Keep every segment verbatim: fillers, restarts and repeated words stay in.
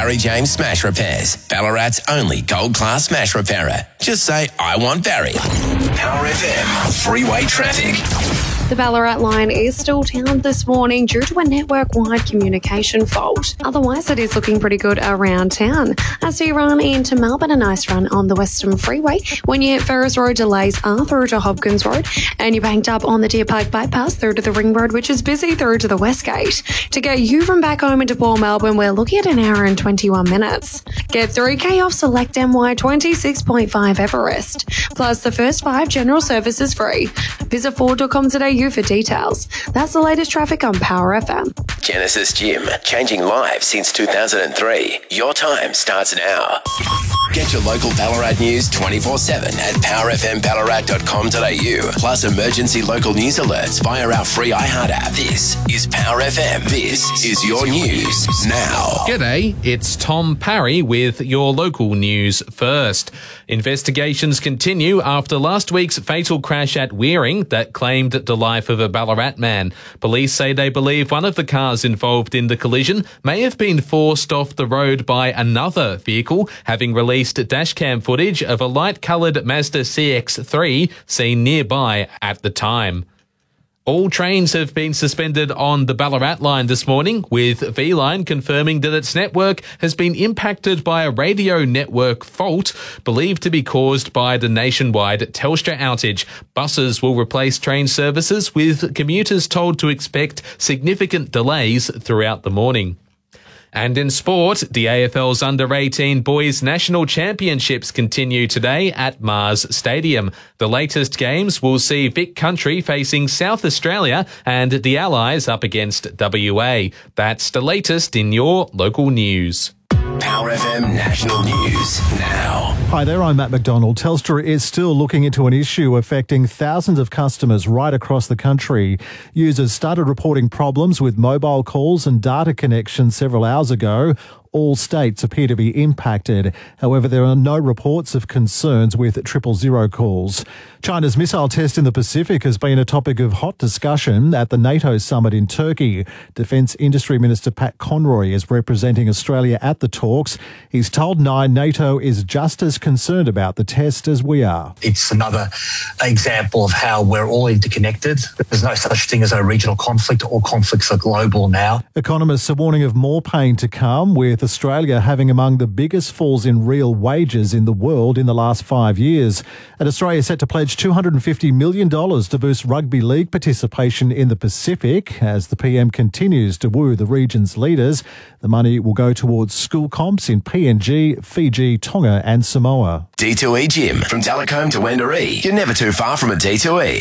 Barry James Smash Repairs, Ballarat's only gold-class smash repairer. Just say, I want Barry. Power F M, freeway traffic. The Ballarat line is still down this morning due to a network-wide communication fault. Otherwise, it is looking pretty good around town. As you run into Melbourne, a nice run on the Western Freeway. When you hit Ferris Road, delays are through to Hopkins Road, and you're banked up on the Deer Park bypass through to the Ring Road, which is busy through to the West Gate. To get you from back home into Port Melbourne, we're looking at an hour and twenty-one minutes. Get three K off select M Y twenty-six point five Everest. Plus, the first five general services free. Visit Ford dot com today for details. That's the latest traffic on Power F M. Genesis Gym, changing lives since two thousand three. Your time starts now. Get your local Ballarat news twenty-four seven at power f m ballarat dot com dot a u. Plus emergency local news alerts via our free iHeart app. This is Power F M. This is your news now. G'day, it's Tom Parry with your local news first. Investigations continue after last week's fatal crash at Weering that claimed the life of a Ballarat man. Police say they believe one of the cars involved in the collision may have been forced off the road by another vehicle, having released dashcam footage of a light-coloured Mazda C X three seen nearby at the time. All trains have been suspended on the Ballarat line this morning, with V-Line confirming that its network has been impacted by a radio network fault believed to be caused by the nationwide Telstra outage. Buses will replace train services, with commuters told to expect significant delays throughout the morning. And in sport, the A F L's under eighteen Boys National Championships continue today at Mars Stadium. The latest games will see Vic Country facing South Australia and the Allies up against W A. That's the latest in your local news. Power F M National News now. Hi there, I'm Matt McDonald. Telstra is still looking into an issue affecting thousands of customers right across the country. Users started reporting problems with mobile calls and data connections several hours ago. All states appear to be impacted. However, there are no reports of concerns with triple zero calls. China's missile test in the Pacific has been a topic of hot discussion at the NATO summit in Turkey. Defence Industry Minister Pat Conroy is representing Australia at the talks. He's told Nine NATO is just as concerned about the test as we are. It's another example of how we're all interconnected. There's no such thing as a regional conflict. All conflicts are global now. Economists are warning of more pain to come, with Australia having among the biggest falls in real wages in the world in the last five years. And Australia is set to pledge two hundred fifty million dollars to boost rugby league participation in the Pacific as the P M continues to woo the region's leaders. The money will go towards school comps in P N G, Fiji, Tonga and Samoa. D two E Gym, from Dallacombe to Wendouree. You're never too far from a D two E.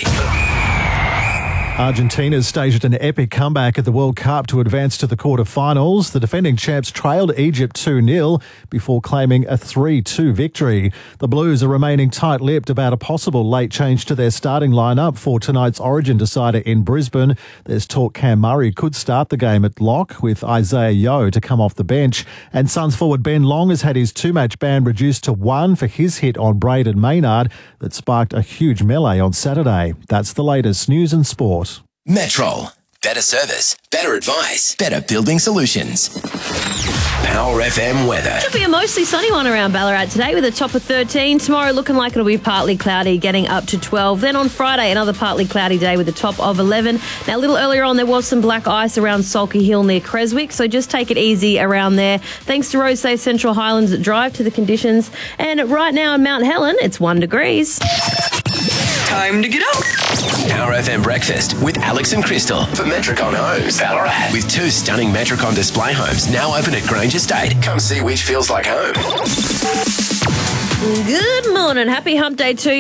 Argentina staged an epic comeback at the World Cup to advance to the quarterfinals. The defending champs trailed Egypt two nil before claiming a three two victory. The Blues are remaining tight-lipped about a possible late change to their starting lineup for tonight's Origin decider in Brisbane. There's talk Cam Murray could start the game at lock, with Isaiah Yeo to come off the bench. And Suns forward Ben Long has had his two-match ban reduced to one for his hit on Braden Maynard that sparked a huge melee on Saturday. That's the latest news and sport. Metrol. Better service, better advice, better building solutions. Power F M weather. It'll be a mostly sunny one around Ballarat today with a top of thirteen. Tomorrow looking like it'll be partly cloudy, getting up to twelve. Then on Friday, another partly cloudy day with a top of eleven. Now, a little earlier on, there was some black ice around Sulky Hill near Creswick, so just take it easy around there. Thanks to Road Safe Central Highlands Drive to the conditions. And right now in Mount Helen, it's one degrees. Time to get up. Power F M Breakfast with Alex and Crystal for Metricon Homes, Ballarat. With two stunning Metricon display homes now open at Grange Estate. Come see which feels like home. Good morning. Happy hump day to you.